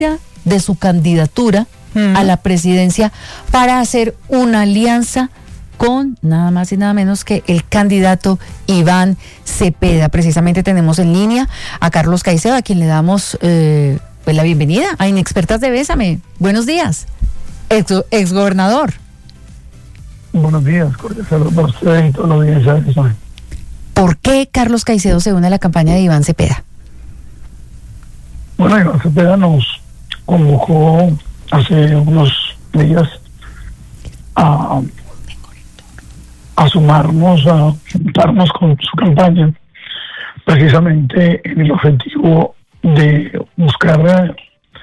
de su candidatura a la presidencia para hacer una alianza con nada más y nada menos que el candidato Iván Cepeda. Precisamente tenemos en línea a Carlos Caicedo, a quien le damos pues la bienvenida a Inexpertas de Bésame. Buenos días, exgobernador. Buenos días, cordial saludos para ustedes y todos los días de Bésame. ¿Por qué Carlos Caicedo se une a la campaña de Iván Cepeda? Bueno, Iván Cepeda nos convocó hace unos días a sumarnos, a juntarnos con su campaña, precisamente en el objetivo de buscar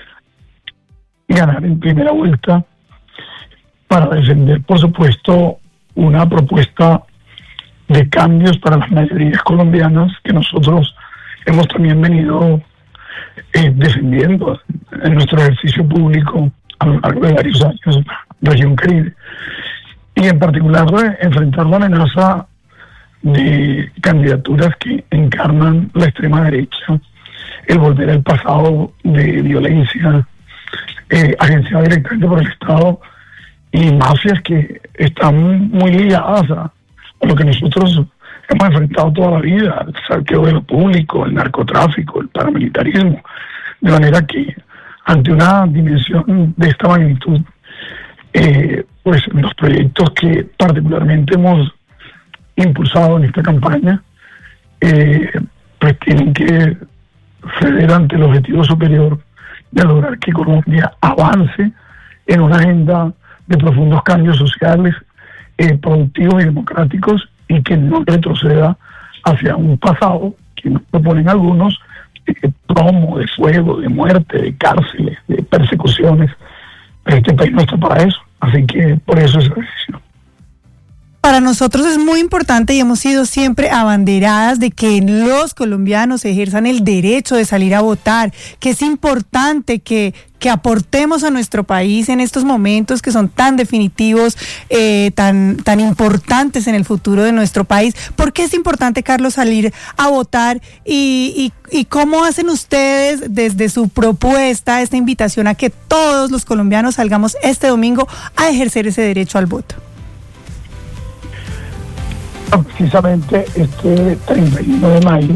ganar en primera vuelta para defender, por supuesto, una propuesta de cambios para las mayorías colombianas que nosotros hemos también venido defendiendo en nuestro ejercicio público a lo largo de varios años en la región Caribe. Y en particular enfrentar la amenaza de candidaturas que encarnan la extrema derecha, el volver al pasado de violencia agenciada directamente por el Estado y mafias que están muy ligadas a lo que nosotros hemos enfrentado toda la vida, el saqueo de lo público, el narcotráfico, el paramilitarismo, de manera que ante una dimensión de esta magnitud, pues los proyectos que particularmente hemos impulsado en esta campaña, pues tienen que ceder ante el objetivo superior de lograr que Colombia avance en una agenda de profundos cambios sociales, productivos y democráticos, y que no retroceda hacia un pasado que nos proponen algunos, plomo, de fuego, de muerte, de cárceles, de persecuciones. Pero este país no está para eso, así que por eso esa decisión. Para nosotros es muy importante y hemos sido siempre abanderadas de que los colombianos ejerzan el derecho de salir a votar, que es importante que aportemos a nuestro país en estos momentos que son tan definitivos, tan importantes en el futuro de nuestro país. ¿Por qué es importante, Carlos, salir a votar y cómo hacen ustedes desde su propuesta esta invitación a que todos los colombianos salgamos este domingo a ejercer ese derecho al voto? Precisamente este 31 de mayo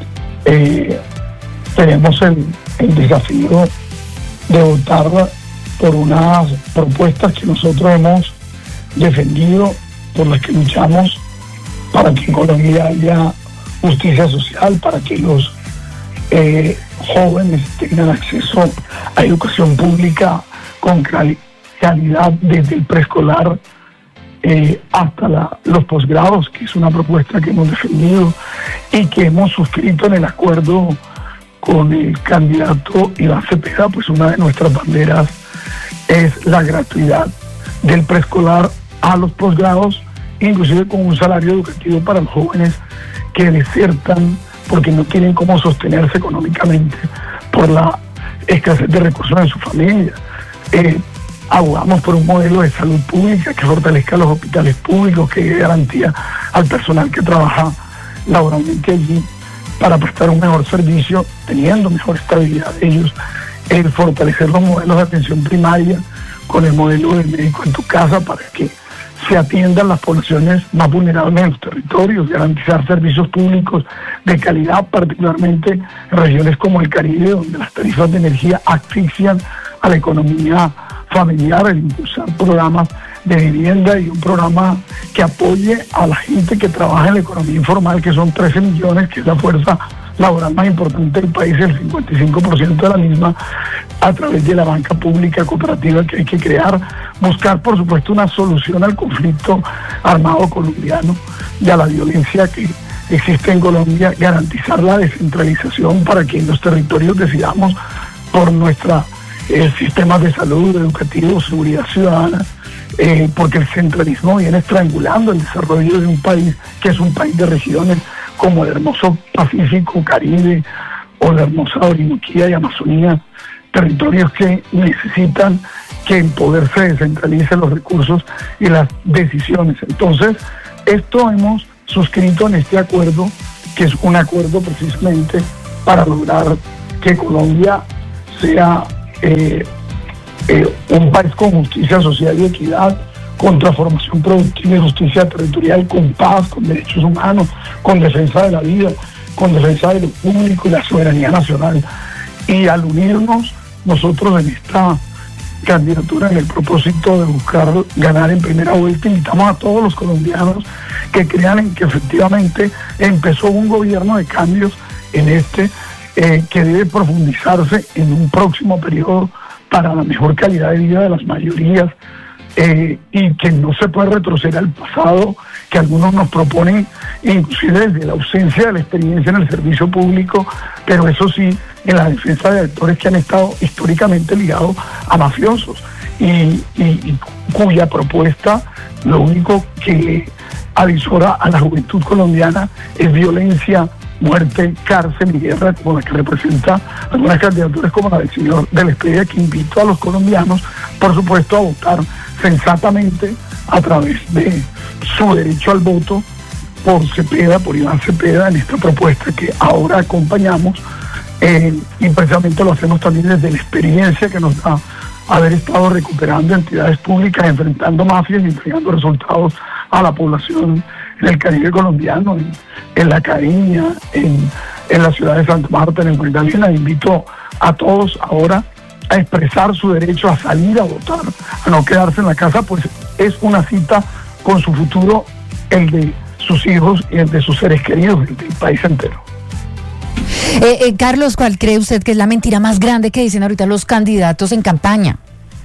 tenemos el desafío de votar por unas propuestas que nosotros hemos defendido, por las que luchamos para que en Colombia haya justicia social, para que los jóvenes tengan acceso a educación pública con calidad desde el preescolar hasta los posgrados, que es una propuesta que hemos defendido y que hemos suscrito en el acuerdo con el candidato Iván Cepeda. Pues una de nuestras banderas es la gratuidad del preescolar a los posgrados, inclusive con un salario educativo para los jóvenes que desertan porque no tienen cómo sostenerse económicamente por la escasez de recursos en su familia. Abogamos por un modelo de salud pública que fortalezca los hospitales públicos, que dé garantía al personal que trabaja laboralmente allí para prestar un mejor servicio, teniendo mejor estabilidad de ellos, el fortalecer los modelos de atención primaria con el modelo del médico en tu casa para que se atiendan las poblaciones más vulnerables en los territorios, garantizar servicios públicos de calidad, particularmente en regiones como el Caribe, donde las tarifas de energía asfixian a la economía familiar, el impulsar programas de vivienda y un programa que apoye a la gente que trabaja en la economía informal, que son 13 millones, que es la fuerza laboral más importante del país, el 55% de la misma, a través de la banca pública cooperativa que hay que crear, buscar por supuesto una solución al conflicto armado colombiano y a la violencia que existe en Colombia, garantizar la descentralización para que en los territorios decidamos por nuestra sistemas de salud, educativo, seguridad ciudadana, porque el centralismo viene estrangulando el desarrollo de un país que es un país de regiones como el hermoso Pacífico, Caribe o la hermosa Orinoquía y Amazonía, territorios que necesitan que en poder se descentralicen los recursos y las decisiones. Entonces, esto hemos suscrito en este acuerdo, que es un acuerdo precisamente para lograr que Colombia sea un país con justicia social y equidad, con transformación productiva y justicia territorial, con paz, con derechos humanos, con defensa de la vida, con defensa de lo público y la soberanía nacional. Y al unirnos nosotros en esta candidatura, en el propósito de buscar ganar en primera vuelta, invitamos a todos los colombianos que crean en que efectivamente empezó un gobierno de cambios en que debe profundizarse en un próximo periodo para la mejor calidad de vida de las mayorías, y que no se puede retroceder al pasado, que algunos nos proponen, inclusive desde la ausencia de la experiencia en el servicio público, pero eso sí, en la defensa de actores que han estado históricamente ligados a mafiosos, y cuya propuesta lo único que avisora a la juventud colombiana es violencia, muerte, cárcel y guerra, como la que representa algunas candidaturas como la del señor de la Espriella, que invito a los colombianos, por supuesto, a votar sensatamente a través de su derecho al voto por Cepeda, por Iván Cepeda, en esta propuesta que ahora acompañamos, y precisamente lo hacemos también desde la experiencia que nos da haber estado recuperando entidades públicas, enfrentando mafias y entregando resultados a la población en el Caribe colombiano, en La Cariña, en la ciudad de Santa Marta, en el Magdalena. Invito a todos ahora a expresar su derecho a salir a votar, a no quedarse en la casa, pues es una cita con su futuro, el de sus hijos y el de sus seres queridos, el del país entero. Carlos, ¿cuál cree usted que es la mentira más grande que dicen ahorita los candidatos en campaña?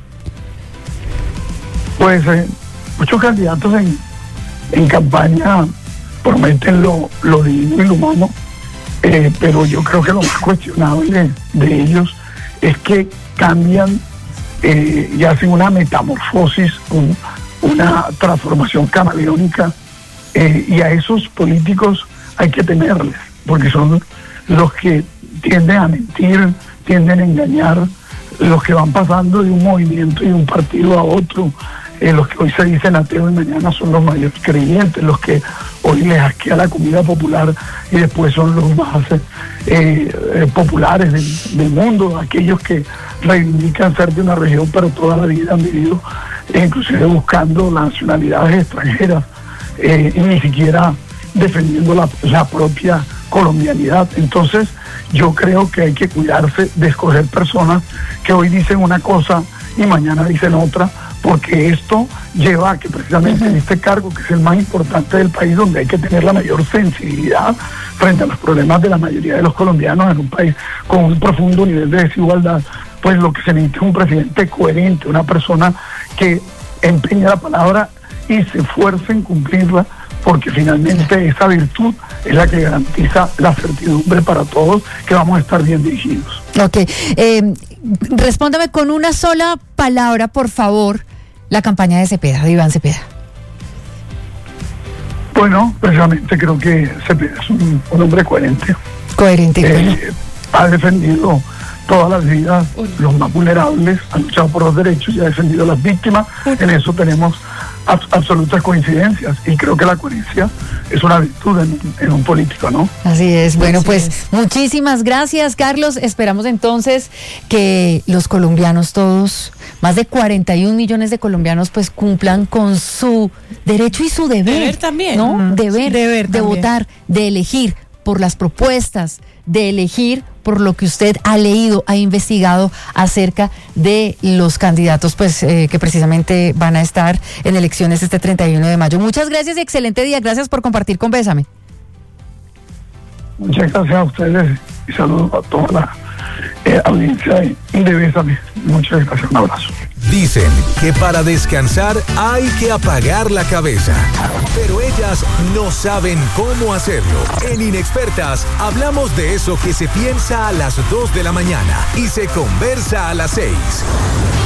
Pues muchos candidatos en campaña prometen lo divino y lo humano, pero yo creo que lo más cuestionable de ellos es que cambian y hacen una metamorfosis, una transformación camaleónica, y a esos políticos hay que temerles, porque son los que tienden a mentir, tienden a engañar, los que van pasando de un movimiento y de un partido a otro, los que hoy se dicen ateos y mañana son los mayores creyentes, los que hoy les asquea la comida popular y después son los más populares del mundo, aquellos que reivindican ser de una región pero toda la vida han vivido inclusive buscando nacionalidades extranjeras, y ni siquiera defendiendo la propia colombianidad. Entonces yo creo que hay que cuidarse de escoger personas que hoy dicen una cosa y mañana dicen otra, porque esto lleva a que precisamente en este cargo, que es el más importante del país, donde hay que tener la mayor sensibilidad frente a los problemas de la mayoría de los colombianos en un país con un profundo nivel de desigualdad, pues lo que se necesita es un presidente coherente, una persona que empeñe la palabra y se esfuerce en cumplirla, porque finalmente esa virtud es la que garantiza la certidumbre para todos que vamos a estar bien dirigidos. Ok, respóndame con una sola palabra, por favor, la campaña de Cepeda, de Iván Cepeda. Bueno, precisamente creo que Cepeda es un hombre coherente. Bueno. Ha defendido todas las vidas, los más vulnerables, ha luchado por los derechos y ha defendido a las víctimas. En eso tenemos absolutas coincidencias, y creo que la coherencia es una virtud en un político, ¿no? Así es. Bueno, pues muchísimas gracias, Carlos. Esperamos entonces que los colombianos todos, más de 41 millones de colombianos, pues cumplan con su derecho y su deber también, ¿no? Deber de también. votar, de elegir por las propuestas, de elegir por lo que usted ha leído, ha investigado acerca de los candidatos, pues que precisamente van a estar en elecciones este 31 de mayo. Muchas gracias y excelente día. Gracias por compartir con Bésame. Muchas gracias a ustedes y saludos a toda la audiencia de Bésame. Muchas gracias, un abrazo. Dicen que para descansar hay que apagar la cabeza, pero ellas no saben cómo hacerlo. En Inexpertas hablamos de eso que se piensa a las 2 de la mañana y se conversa a las 6.